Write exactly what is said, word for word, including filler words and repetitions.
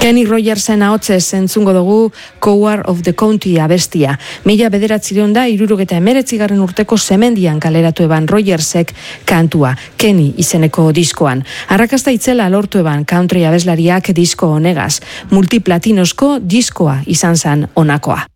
Kenny Rogersen ahotzez entzungo dugu Coward of the County abestia. Mila bederatzireun da hirurogeta emeretzigarren urteko Semendian kaleratu eban Rogersek kantua, Kenny izeneko diskoan. Arrakasta itzela lortu eban country abeslariak disko honegaz. Multiplatinosko diskoa izan zan honakoa.